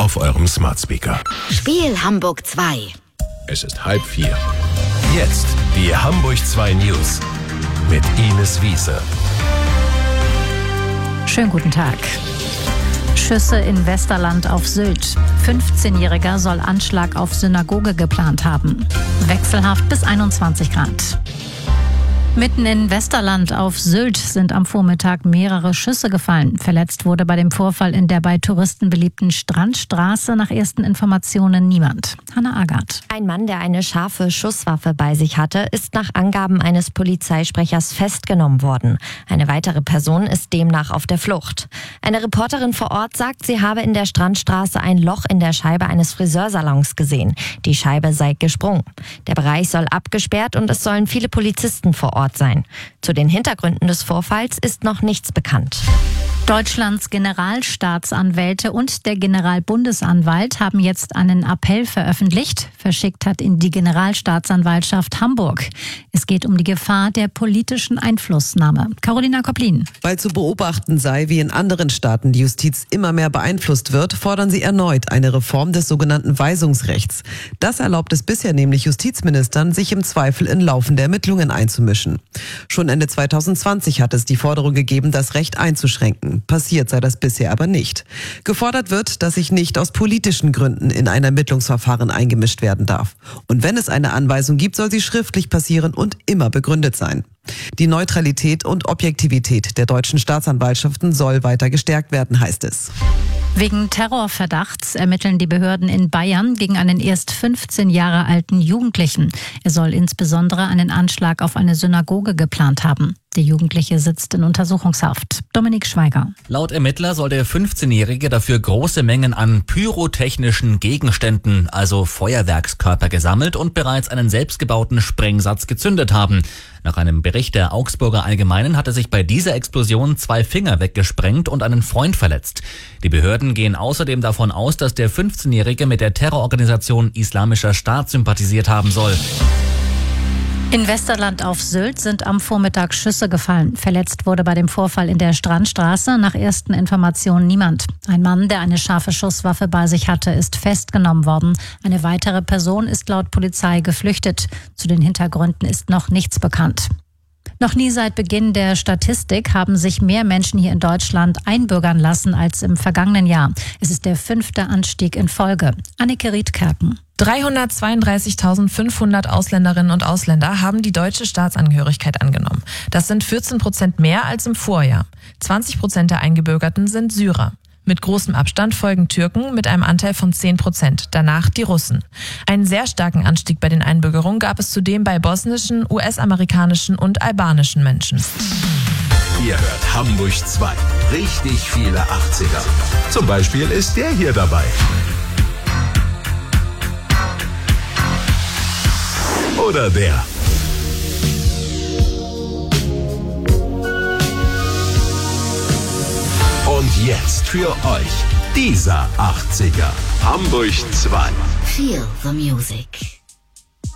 auf eurem Smart Speaker. Spiel Hamburg 2. Es ist 3:30. Jetzt die Hamburg 2 News mit Ines Wiese. Schönen guten Tag. Schüsse in Westerland auf Sylt. 15-Jähriger soll Anschlag auf Synagoge geplant haben. Wechselhaft bis 21 Grad. Mitten in Westerland auf Sylt sind am Vormittag mehrere Schüsse gefallen. Verletzt wurde bei dem Vorfall in der bei Touristen beliebten Strandstraße nach ersten Informationen niemand. Hanna Agard. Ein Mann, der eine scharfe Schusswaffe bei sich hatte, ist nach Angaben eines Polizeisprechers festgenommen worden. Eine weitere Person ist demnach auf der Flucht. Eine Reporterin vor Ort sagt, sie habe in der Strandstraße ein Loch in der Scheibe eines Friseursalons gesehen. Die Scheibe sei gesprungen. Der Bereich soll abgesperrt und es sollen viele Polizisten vor Ort sein. Zu den Hintergründen des Vorfalls ist noch nichts bekannt. Deutschlands Generalstaatsanwälte und der Generalbundesanwalt haben jetzt einen Appell veröffentlicht. Verschickt hat ihn die Generalstaatsanwaltschaft Hamburg. Es geht um die Gefahr der politischen Einflussnahme. Carolina Koplin. Weil zu beobachten sei, wie in anderen Staaten die Justiz immer mehr beeinflusst wird, fordern sie erneut eine Reform des sogenannten Weisungsrechts. Das erlaubt es bisher nämlich Justizministern, sich im Zweifel in laufende Ermittlungen einzumischen. Schon Ende 2020 hat es die Forderung gegeben, das Recht einzuschränken. Passiert sei das bisher aber nicht. Gefordert wird, dass sich nicht aus politischen Gründen in ein Ermittlungsverfahren eingemischt werden darf. Und wenn es eine Anweisung gibt, soll sie schriftlich passieren und immer begründet sein. Die Neutralität und Objektivität der deutschen Staatsanwaltschaften soll weiter gestärkt werden, heißt es. Wegen Terrorverdachts ermitteln die Behörden in Bayern gegen einen erst 15 Jahre alten Jugendlichen. Er soll insbesondere einen Anschlag auf eine Synagoge geplant haben. Der Jugendliche sitzt in Untersuchungshaft. Dominik Schweiger. Laut Ermittler soll der 15-Jährige dafür große Mengen an pyrotechnischen Gegenständen, also Feuerwerkskörper, gesammelt und bereits einen selbstgebauten Sprengsatz gezündet haben. Nach einem Bericht der Augsburger Allgemeinen hat er sich bei dieser Explosion 2 Finger weggesprengt und einen Freund verletzt. Die Behörden gehen außerdem davon aus, dass der 15-Jährige mit der Terrororganisation Islamischer Staat sympathisiert haben soll. In Westerland auf Sylt sind am Vormittag Schüsse gefallen. Verletzt wurde bei dem Vorfall in der Strandstraße nach ersten Informationen niemand. Ein Mann, der eine scharfe Schusswaffe bei sich hatte, ist festgenommen worden. Eine weitere Person ist laut Polizei geflüchtet. Zu den Hintergründen ist noch nichts bekannt. Noch nie seit Beginn der Statistik haben sich mehr Menschen hier in Deutschland einbürgern lassen als im vergangenen Jahr. Es ist der 5. Anstieg in Folge. Anneke Riedkerken. 332.500 Ausländerinnen und Ausländer haben die deutsche Staatsangehörigkeit angenommen. Das sind 14% mehr als im Vorjahr. 20% der Eingebürgerten sind Syrer. Mit großem Abstand folgen Türken mit einem Anteil von 10%, danach die Russen. Einen sehr starken Anstieg bei den Einbürgerungen gab es zudem bei bosnischen, US-amerikanischen und albanischen Menschen. Ihr hört Hamburg 2. Richtig viele 80er. Zum Beispiel ist der hier dabei. Oder der. Und jetzt für euch dieser 80er. Hamburg 2. Feel the music.